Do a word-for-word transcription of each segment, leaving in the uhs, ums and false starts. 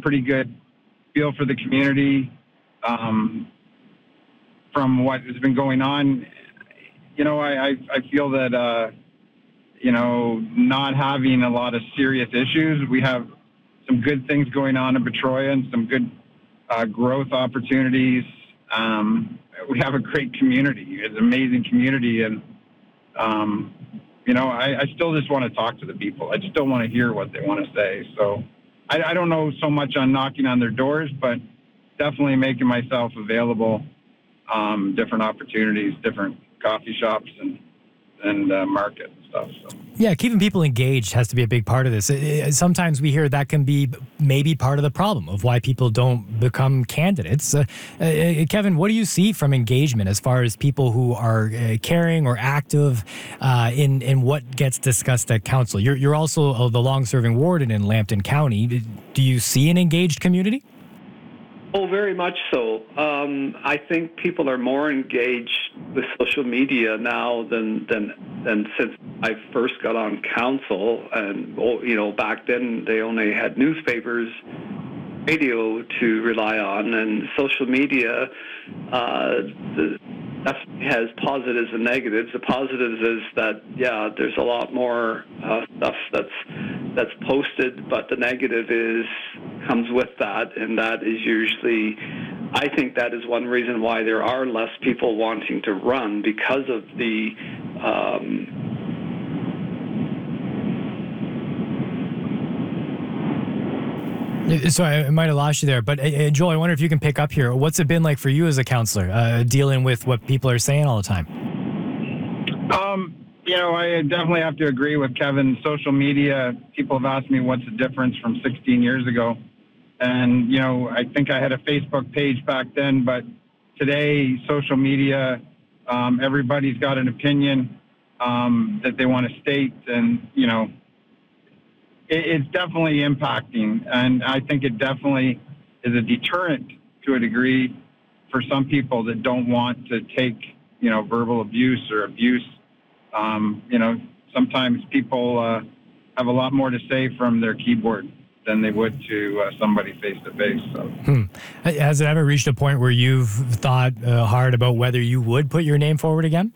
pretty good feel for the community um, from what has been going on. You know, I, I, I feel that, uh, you know, not having a lot of serious issues, we have some good things going on in Betroya and some good uh, growth opportunities. Um, we have a great community. It's an amazing community. And, um, you know, I, I still just want to talk to the people. I just don't want to hear what they want to say. So I, I don't know so much on knocking on their doors, but definitely making myself available, um, different opportunities, different coffee shops and, and uh, market and stuff. So. Yeah, keeping people engaged has to be a big part of this. It, it, sometimes we hear that can be maybe part of the problem of why people don't become candidates. Uh, uh, Kevin, what do you see from engagement as far as people who are uh, caring or active uh, in in what gets discussed at council? You're you're also uh, the long-serving warden in Lambton County. Do you see an engaged community? Oh, very much so. Um, I think people are more engaged with social media now than than than since I first got on council. And you know, back then they only had newspapers, radio to rely on, and social media. Uh, the, that has positives and negatives. The positives is that yeah, there's a lot more uh, stuff that's that's posted, but the negative is comes with that, and that is usually, I think that is one reason why there are less people wanting to run because of the um, Sorry, I might have lost you there, but uh, Joel, I wonder if you can pick up here. What's it been like for you as a counselor, uh, dealing with what people are saying all the time? Um, you know, I definitely have to agree with Kevin. Social media, people have asked me what's the difference from sixteen years ago. And, you know, I think I had a Facebook page back then, but today, social media, um, everybody's got an opinion um, that they want to state. And, you know, it, it's definitely impacting. And I think it definitely is a deterrent to a degree for some people that don't want to take, you know, verbal abuse or abuse. Um, you know, sometimes people uh, have a lot more to say from their keyboard than they would to uh, somebody face-to-face. So. Hmm. Has it ever reached a point where you've thought uh, hard about whether you would put your name forward again?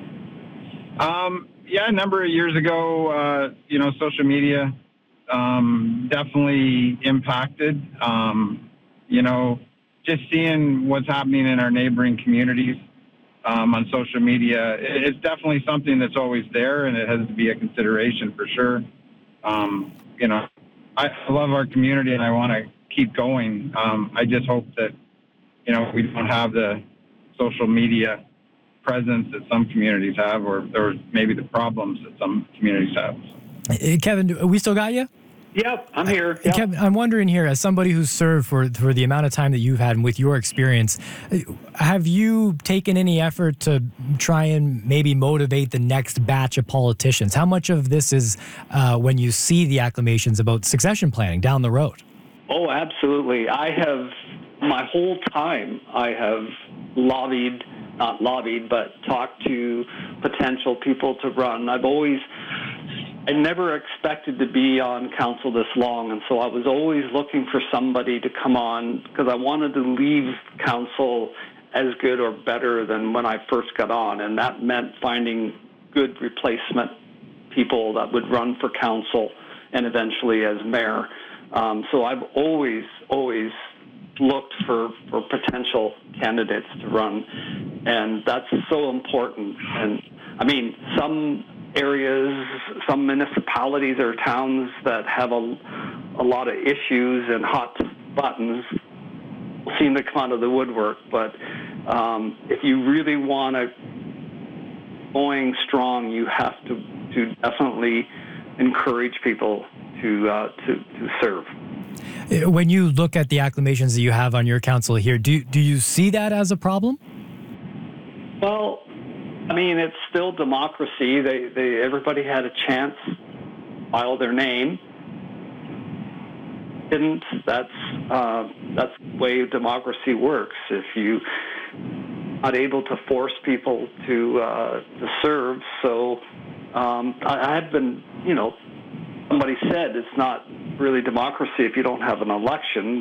Um, yeah, a number of years ago, uh, you know, social media um, definitely impacted. Um, you know, just seeing what's happening in our neighboring communities um, on social media, it's definitely something that's always there, and it has to be a consideration for sure. Um, you know, I love our community and I want to keep going. Um, I just hope that, you know, we don't have the social media presence that some communities have, or, or maybe the problems that some communities have. Hey, Kevin, we still got you? Yep, I'm here. Yep. Kevin, I'm wondering here, as somebody who's served for, for the amount of time that you've had and with your experience, have you taken any effort to try and maybe motivate the next batch of politicians? How much of this is uh, when you see the acclamations about succession planning down the road? Oh, absolutely. I have, my whole time, I have lobbied, not lobbied, but talked to potential people to run. I've always... I never expected to be on council this long, and so I was always looking for somebody to come on because I wanted to leave council as good or better than when I first got on, and that meant finding good replacement people that would run for council and eventually as mayor. Um, so I've always, always looked for, for potential candidates to run, and that's so important. And I mean, some areas, some municipalities or towns that have a, a lot of issues and hot buttons seem to come out of the woodwork. But um, if you really want to going strong, you have to, to definitely encourage people to, uh, to to serve. When you look at the acclamations that you have on your council here, do do you see that as a problem? Well, I mean, it's still democracy. They, they, everybody had a chance to file their name. Didn't. That's uh, that's the way democracy works. If you not able to force people to uh, to serve, so um, I, I've been, you know, somebody said it's not really democracy if you don't have an election.